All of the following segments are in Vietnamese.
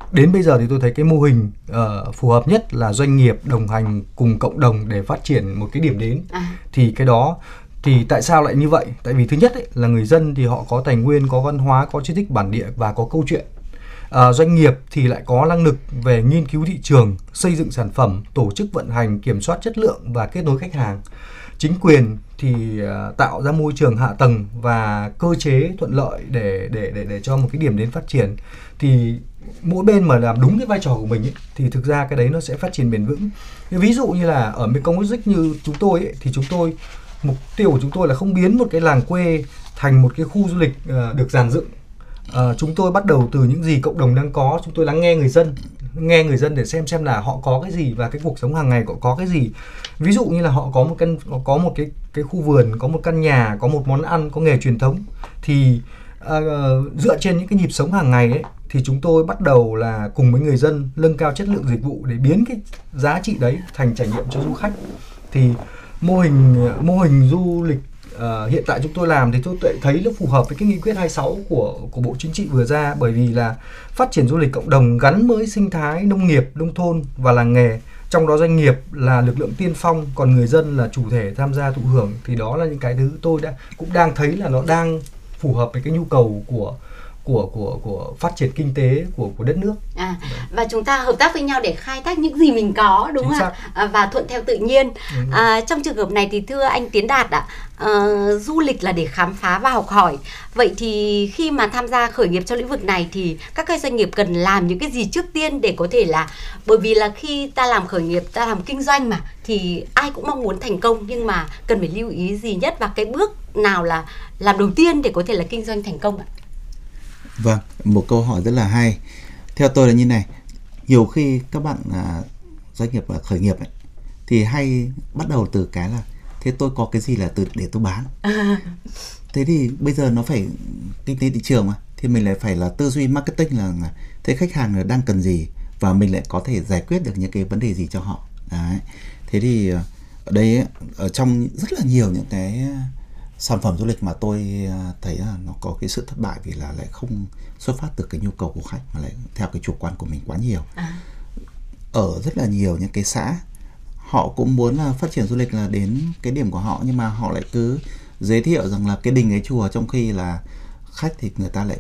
đến bây giờ thì tôi thấy cái mô hình phù hợp nhất là doanh nghiệp đồng hành cùng cộng đồng để phát triển một cái điểm đến. Thì cái đó thì tại sao lại như vậy? Tại vì thứ nhất ấy, là người dân thì họ có tài nguyên, có văn hóa, có di tích bản địa và có câu chuyện. Doanh nghiệp thì lại có năng lực về nghiên cứu thị trường, xây dựng sản phẩm, tổ chức vận hành, kiểm soát chất lượng và kết nối khách hàng. Chính quyền thì tạo ra môi trường hạ tầng và cơ chế thuận lợi để cho một cái điểm đến phát triển. Thì mỗi bên mà làm đúng cái vai trò của mình ấy, thì thực ra cái đấy nó sẽ phát triển bền vững. Ví dụ như là ở Mekong Logistics như chúng tôi ấy, thì mục tiêu của chúng tôi là không biến một cái làng quê thành một cái khu du lịch được dàn dựng. Chúng tôi bắt đầu từ những gì cộng đồng đang có, chúng tôi lắng nghe người dân để xem là họ có cái gì và cái cuộc sống hàng ngày họ có cái gì. Ví dụ như là họ có một cái khu vườn, có một căn nhà, có một món ăn, có nghề truyền thống, thì dựa trên những cái nhịp sống hàng ngày ấy, thì chúng tôi bắt đầu là cùng với người dân nâng cao chất lượng dịch vụ để biến cái giá trị đấy thành trải nghiệm cho du khách. Thì mô hình du lịch hiện tại chúng tôi làm thì tôi thấy nó phù hợp với cái nghị quyết 26 của Bộ Chính trị vừa ra, bởi vì là phát triển du lịch cộng đồng gắn với sinh thái nông nghiệp, nông thôn và làng nghề. Trong đó doanh nghiệp là lực lượng tiên phong, còn người dân là chủ thể tham gia thụ hưởng. Thì đó là những cái thứ tôi cũng đang thấy là nó đang phù hợp với cái nhu cầu của phát triển kinh tế của đất nước. Và chúng ta hợp tác với nhau để khai thác những gì mình có, đúng không ạ? Và thuận theo tự nhiên. Trong trường hợp này thì thưa anh Tiến Đạt ạ, du lịch là để khám phá và học hỏi. Vậy thì khi mà tham gia khởi nghiệp trong lĩnh vực này thì các cái doanh nghiệp cần làm những cái gì trước tiên để có thể là, bởi vì là khi ta làm khởi nghiệp, ta làm kinh doanh mà, thì ai cũng mong muốn thành công, nhưng mà cần phải lưu ý gì nhất và cái bước nào là làm đầu tiên để có thể là kinh doanh thành công ạ? Vâng, một câu hỏi rất là hay. Theo tôi là như này, nhiều khi các bạn doanh nghiệp khởi nghiệp ấy, thì hay bắt đầu từ cái là thế tôi có cái gì là để tôi bán. Thế thì bây giờ nó phải kinh tế thị trường mà, thì mình lại phải là tư duy marketing là thế khách hàng đang cần gì và mình lại có thể giải quyết được những cái vấn đề gì cho họ. Đấy. Thế thì ở đây ở trong rất là nhiều những cái sản phẩm du lịch mà tôi thấy là nó có cái sự thất bại vì là lại không xuất phát từ cái nhu cầu của khách mà lại theo cái chủ quan của mình quá nhiều. Ở rất là nhiều những cái xã họ cũng muốn là phát triển du lịch là đến cái điểm của họ, nhưng mà họ lại cứ giới thiệu rằng là cái đình ấy chùa, trong khi là khách thì người ta lại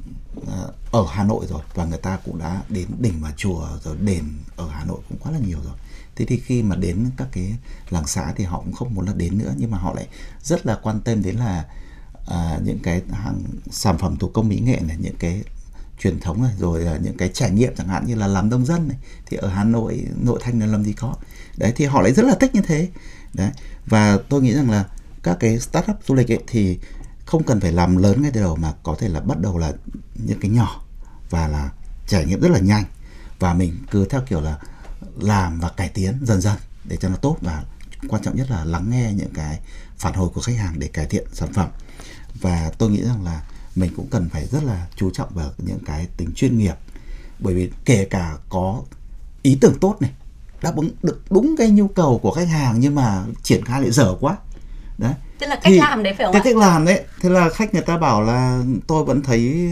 ở Hà Nội rồi và người ta cũng đã đến đỉnh và chùa rồi, đền ở Hà Nội cũng quá là nhiều rồi. Thế thì khi mà đến các cái làng xã thì họ cũng không muốn là đến nữa, nhưng mà họ lại rất là quan tâm đến là những cái sản phẩm thủ công mỹ nghệ này, những cái truyền thống này, rồi những cái trải nghiệm chẳng hạn như là làm nông dân này, thì ở Hà Nội, nội thành là làm gì có. Đấy, thì họ lại rất là thích như thế. Đấy, và tôi nghĩ rằng là các cái startup du lịch ấy thì không cần phải làm lớn ngay từ đầu, mà có thể là bắt đầu là những cái nhỏ và là trải nghiệm rất là nhanh, và mình cứ theo kiểu là làm và cải tiến dần dần để cho nó tốt, và quan trọng nhất là lắng nghe những cái phản hồi của khách hàng để cải thiện sản phẩm. Và tôi nghĩ rằng là mình cũng cần phải rất là chú trọng vào những cái tính chuyên nghiệp, bởi vì kể cả có ý tưởng tốt này, đáp ứng được đúng cái nhu cầu của khách hàng, nhưng mà triển khai lại dở quá. Đấy. Tức là cách làm đấy phải không ạ? Cái cách làm đấy, thế là khách người ta bảo là tôi vẫn thấy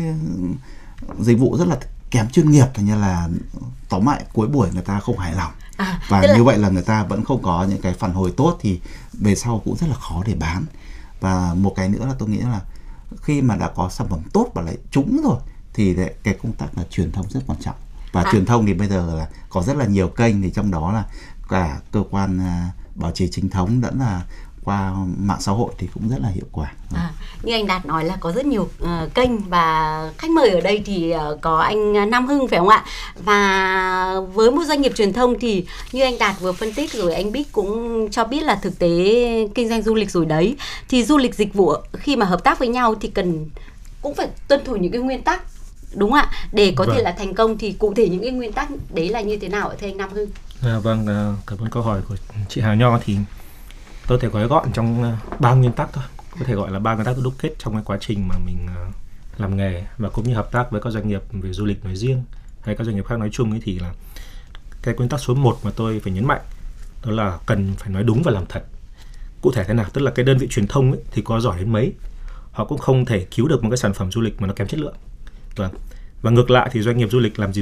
dịch vụ rất là kém chuyên nghiệp, thành như là tóm lại cuối buổi người ta không hài lòng. Và như vậy là người ta vẫn không có những cái phản hồi tốt, thì về sau cũng rất là khó để bán. Và một cái nữa là tôi nghĩ là khi mà đã có sản phẩm tốt và lại trúng rồi thì cái công tác là truyền thông rất quan trọng. Và truyền thông thì bây giờ là có rất là nhiều kênh, thì trong đó là cả cơ quan báo chí chính thống lẫn là qua mạng xã hội thì cũng rất là hiệu quả. Như anh Đạt nói là có rất nhiều kênh, và khách mời ở đây thì có anh Nam Hưng phải không ạ? Và với một doanh nghiệp truyền thông thì như anh Đạt vừa phân tích rồi, anh Bích cũng cho biết là thực tế kinh doanh du lịch rồi đấy, thì du lịch dịch vụ khi mà hợp tác với nhau thì cũng phải tuân thủ những cái nguyên tắc, đúng không ạ? Để có thể là thành công thì cụ thể những cái nguyên tắc đấy là như thế nào ạ thưa anh Nam Hưng? Vâng, cảm ơn câu hỏi của chị Hà Nho. Thì tôi thể gói gọn trong 3 nguyên tắc thôi, có thể gọi là 3 nguyên tắc đúc kết trong cái quá trình mà mình làm nghề và cũng như hợp tác với các doanh nghiệp về du lịch nói riêng hay các doanh nghiệp khác nói chung ấy. Thì là cái nguyên tắc số 1 mà tôi phải nhấn mạnh đó là cần phải nói đúng và làm thật. Cụ thể thế nào? Tức là cái đơn vị truyền thông ấy, thì có giỏi đến mấy, họ cũng không thể cứu được một cái sản phẩm du lịch mà nó kém chất lượng. Và ngược lại thì doanh nghiệp du lịch làm gì